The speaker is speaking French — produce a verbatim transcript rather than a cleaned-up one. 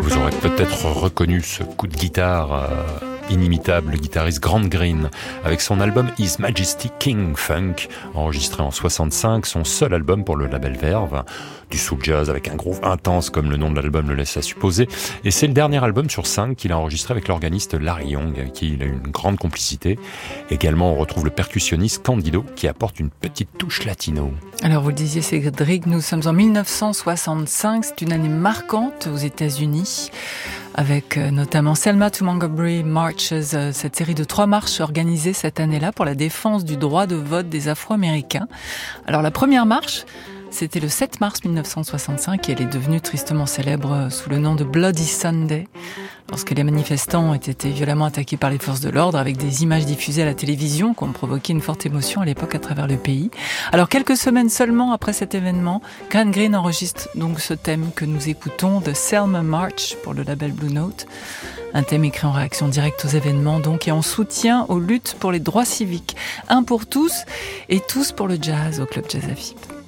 Vous aurez peut-être reconnu ce coup de guitare euh, inimitable, le guitariste Grant Green, avec son album His Majesty King Funk, enregistré en soixante-cinq, son seul album pour le label Verve, du soul jazz avec un groove intense comme le nom de l'album le laisse à supposer, et c'est le dernier album sur cinq qu'il a enregistré avec l'organiste Larry Young, avec qui il a eu une grande complicité. Également, on retrouve le percussionniste Candido, qui apporte une petite touche latino. Alors vous le disiez Cédric, nous sommes en mille neuf cent soixante-cinq, c'est une année marquante aux États-Unis, avec notamment Selma to Montgomery Marches, cette série de trois marches organisées cette année-là pour la défense du droit de vote des Afro-Américains. Alors la première marche, c'était le sept mars mille neuf cent soixante-cinq et elle est devenue tristement célèbre sous le nom de Bloody Sunday, lorsque les manifestants ont été violemment attaqués par les forces de l'ordre avec des images diffusées à la télévision qui ont provoqué une forte émotion à l'époque à travers le pays. Alors quelques semaines seulement après cet événement, Grant Green enregistre donc ce thème que nous écoutons, The Selma March pour le label Blue Note. Un thème écrit en réaction directe aux événements donc et en soutien aux luttes pour les droits civiques. Un pour tous et tous pour le jazz au Club Jazz à Vip.